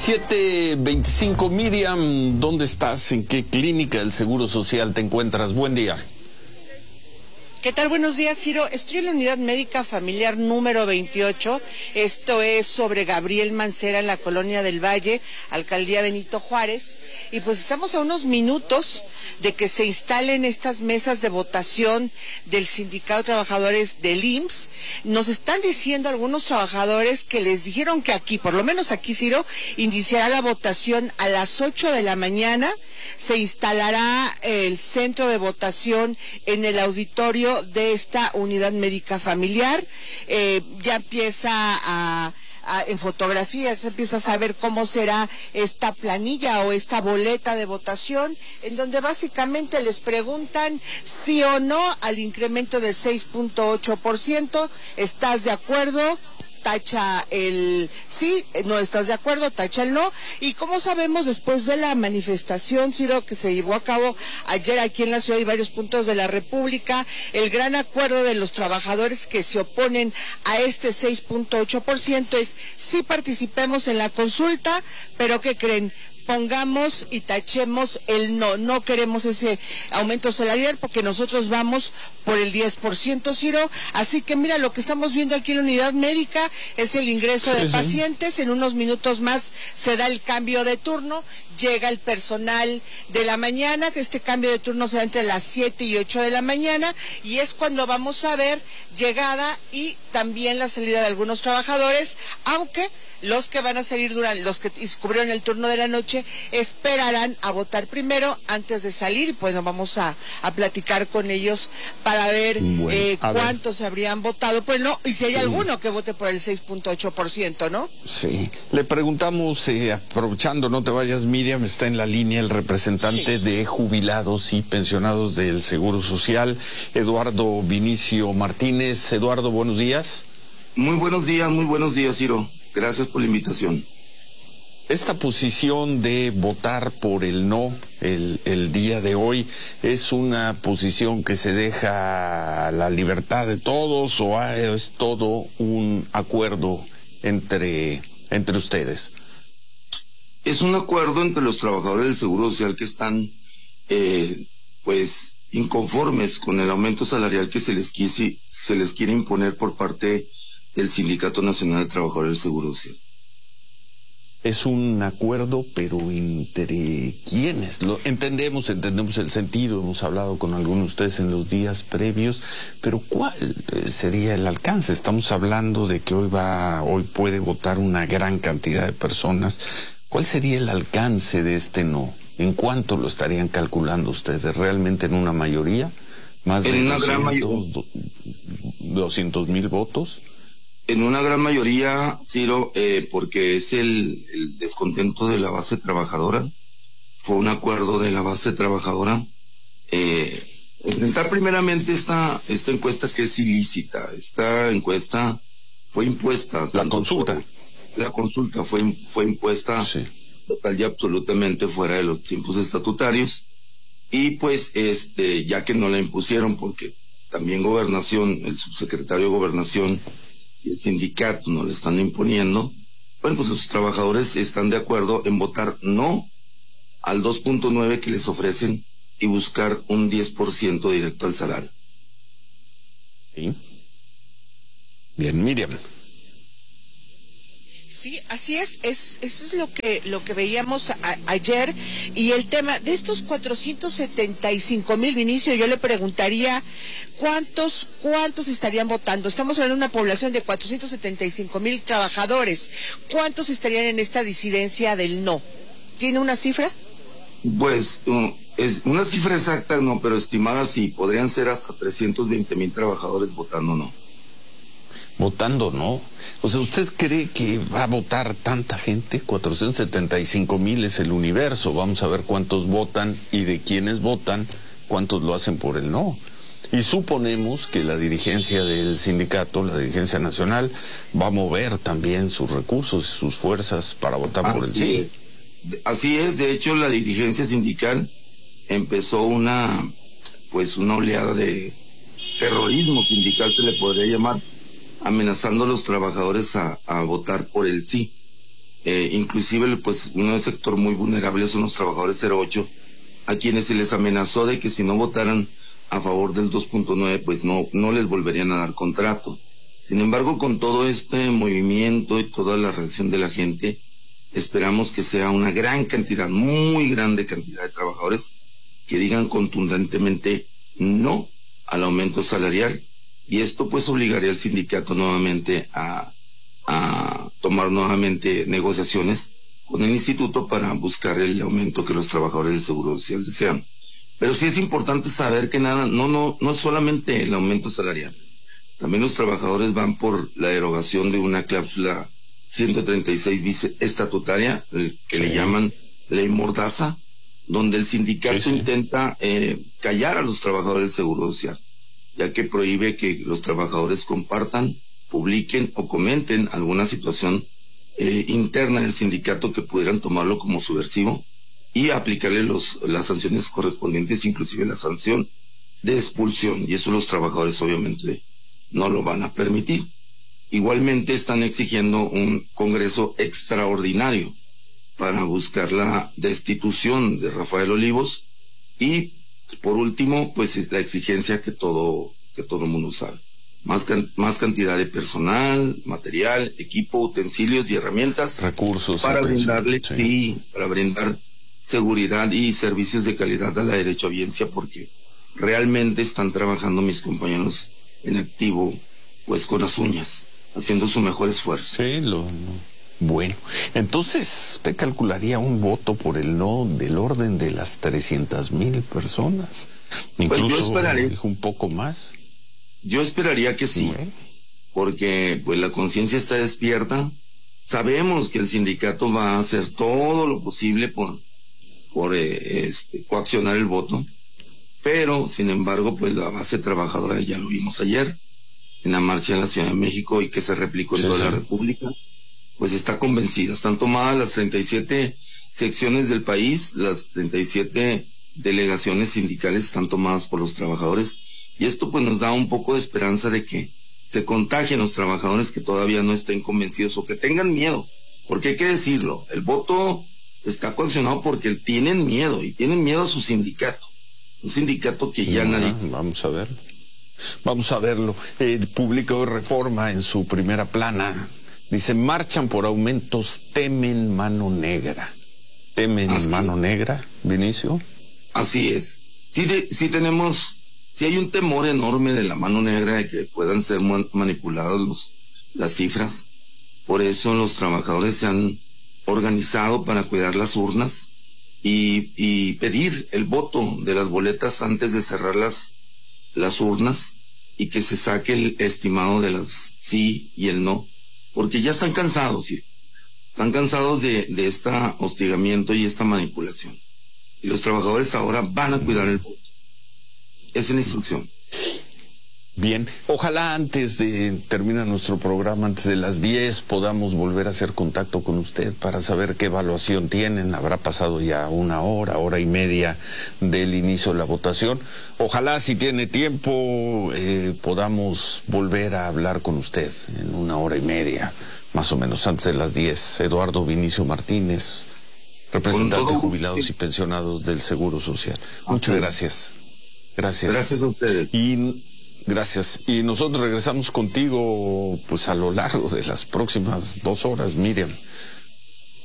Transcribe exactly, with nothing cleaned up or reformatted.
siete veinticinco, Miriam, ¿dónde estás? ¿En qué clínica del Seguro Social te encuentras? Buen día. ¿Qué tal? Buenos días, Ciro. Estoy en la unidad médica familiar número veintiocho. Esto es sobre Gabriel Mancera en la Colonia del Valle, Alcaldía Benito Juárez. Y pues estamos a unos minutos de que se instalen estas mesas de votación del Sindicato de Trabajadores del I M S S. Nos están diciendo algunos trabajadores que les dijeron que aquí, por lo menos aquí, Ciro, iniciará la votación a las ocho de la mañana. Se instalará el centro de votación en el auditorio de esta unidad médica familiar. Eh, ya empieza a, a en fotografías se empieza a saber cómo será esta planilla o esta boleta de votación, en donde básicamente les preguntan sí o no al incremento del seis punto ocho por ciento. ¿Estás de acuerdo? Tacha el sí, no estás de acuerdo, tacha el no. Y como sabemos, después de la manifestación, Ciro, que se llevó a cabo ayer aquí en la ciudad y varios puntos de la República, el gran acuerdo de los trabajadores que se oponen a este seis punto ocho por ciento es sí participemos en la consulta, pero ¿qué creen? Pongamos y tachemos el no, no queremos ese aumento salarial porque nosotros vamos por el diez por ciento, Ciro. Así que mira, lo que estamos viendo aquí en la unidad médica es el ingreso de sí, pacientes. Sí. En unos minutos más se da el cambio de turno, llega el personal de la mañana, que este cambio de turno será entre las siete y ocho de la mañana, y es cuando vamos a ver llegada y también la salida de algunos trabajadores, aunque los que van a salir durante, los que cubrieron el turno de la noche, esperarán a votar primero antes de salir, y pues nos vamos a, a platicar con ellos para ver bueno, eh, cuántos ver. habrían votado, pues no, y si hay sí. alguno que vote por el seis punto ocho por ciento, ¿no? Sí, le preguntamos, eh, aprovechando, no te vayas, Miriam, está en la línea el representante sí. de jubilados y pensionados del Seguro Social, Eduardo Vinicio Martínez. Eduardo, buenos días. Muy buenos días, muy buenos días, Ciro. Gracias por la invitación. Esta posición de votar por el no el, el día de hoy, ¿es una posición que se deja a la libertad de todos o es todo un acuerdo entre, entre ustedes? Es un acuerdo entre los trabajadores del Seguro Social que están eh, pues inconformes con el aumento salarial que se les quise, se les quiere imponer por parte del Sindicato Nacional de Trabajadores del Seguro Social. Es un acuerdo, pero ¿entre quiénes? Lo entendemos, entendemos el sentido, hemos hablado con algunos de ustedes en los días previos, pero ¿cuál sería el alcance? Estamos hablando de que hoy va, hoy puede votar una gran cantidad de personas. ¿Cuál sería el alcance de este no? ¿En cuánto lo estarían calculando ustedes? ¿Realmente en una mayoría? ¿Más de doscientos mil votos? En una gran mayoría, Ciro, eh, porque es el, el descontento de la base trabajadora. Fue un acuerdo de la base trabajadora. Eh, enfrentar primeramente esta, esta encuesta que es ilícita. Esta encuesta fue impuesta. La consulta. Por, la consulta fue, fue impuesta sí. total y absolutamente fuera de los tiempos estatutarios. Y pues, este, ya que no la impusieron, porque también Gobernación, el subsecretario de Gobernación y el sindicato no le están imponiendo, bueno, pues los trabajadores están de acuerdo en votar no al dos punto nueve que les ofrecen y buscar un diez por ciento directo al salario. Sí. Bien, Miriam. Sí, así es, es eso es lo que lo que veíamos a, ayer. Y el tema de estos cuatrocientos setenta y cinco mil, Vinicio, yo le preguntaría cuántos cuántos estarían votando. Estamos hablando de una población de cuatrocientos setenta y cinco mil trabajadores. ¿Cuántos estarían en esta disidencia del no? ¿Tiene una cifra? Pues um, es una cifra exacta no, pero estimada sí, podrían ser hasta trescientos veinte mil trabajadores votando no. Votando no. O sea, ¿usted cree que va a votar tanta gente? cuatrocientos setenta y cinco mil es el universo. Vamos a ver cuántos votan y de quiénes votan, cuántos lo hacen por el no. Y suponemos que la dirigencia del sindicato, la dirigencia nacional, va a mover también sus recursos, sus fuerzas para votar así por el sí. Es. Así es. De hecho, la dirigencia sindical empezó una, pues, una oleada de terrorismo sindical, se le podría llamar, amenazando a los trabajadores a, a votar por el sí. Eh, inclusive, pues, un sector muy vulnerable son los trabajadores cero ocho, a quienes se les amenazó de que si no votaran a favor del dos punto nueve, pues no, no les volverían a dar contrato. Sin embargo, con todo este movimiento y toda la reacción de la gente, esperamos que sea una gran cantidad, muy grande cantidad de trabajadores que digan contundentemente no al aumento salarial, y esto pues obligaría al sindicato nuevamente a, a tomar nuevamente negociaciones con el instituto para buscar el aumento que los trabajadores del Seguro Social desean. Pero sí es importante saber que nada, no, no, no es solamente el aumento salarial. También los trabajadores van por la derogación de una cláusula ciento treinta y seis bis estatutaria, el que sí le llaman ley mordaza, donde el sindicato sí, sí. intenta eh, callar a los trabajadores del Seguro Social, ya que prohíbe que los trabajadores compartan, publiquen o comenten alguna situación eh, interna del sindicato que pudieran tomarlo como subversivo y aplicarle los, las sanciones correspondientes, inclusive la sanción de expulsión, y eso los trabajadores obviamente no lo van a permitir. Igualmente están exigiendo un congreso extraordinario para buscar la destitución de Rafael Olivos, y por último pues la exigencia que todo que todo mundo sabe, más can, más cantidad de personal, material, equipo, utensilios y herramientas, recursos para brindarle sí. sí, para brindar seguridad y servicios de calidad a la derechohabiencia, porque realmente están trabajando mis compañeros en activo pues con las uñas, haciendo su mejor esfuerzo. Sí, lo, bueno, entonces usted calcularía un voto por el no del orden de las trescientas mil personas. Incluso pues yo esperaría, dijo un poco más. Yo esperaría que sí, bueno. porque pues la conciencia está despierta. Sabemos que el sindicato va a hacer todo lo posible por, por eh, este, coaccionar el voto, pero sin embargo pues la base trabajadora, ya lo vimos ayer en la marcha en la Ciudad de México y que se replicó en sí, toda sí. la República, pues está convencida. Están tomadas las treinta y siete secciones del país, las treinta y siete delegaciones sindicales están tomadas por los trabajadores, y esto pues nos da un poco de esperanza de que se contagien los trabajadores que todavía no estén convencidos o que tengan miedo, porque hay que decirlo, el voto está coaccionado porque tienen miedo, y tienen miedo a su sindicato, un sindicato que ya ah, nadie... Vamos a verlo. Vamos a verlo. El público de Reforma en su primera plana dice: marchan por aumentos, temen mano negra. ¿Temen Así mano es. negra, Vinicio? Así es. Sí, de, sí tenemos, sí hay un temor enorme de la mano negra, de que puedan ser manipulados los, las cifras. Por eso los trabajadores se han organizado para cuidar las urnas y, y pedir el voto de las boletas antes de cerrar las las urnas, y que se saque el estimado de las sí y el no, porque ya están cansados, ¿sí? Están cansados de, de este hostigamiento y esta manipulación, y los trabajadores ahora van a cuidar el voto. Esa es la instrucción. Bien, ojalá antes de terminar nuestro programa, antes de las diez, podamos volver a hacer contacto con usted para saber qué evaluación tienen. Habrá pasado ya una hora, hora y media del inicio de la votación. Ojalá, si tiene tiempo, eh, podamos volver a hablar con usted en una hora y media, más o menos antes de las diez. Eduardo Vinicio Martínez, representante de jubilados y pensionados del Seguro Social. Muchas gracias. Gracias. Gracias a ustedes. Y Gracias. Y nosotros regresamos contigo pues a lo largo de las próximas dos horas, Miriam.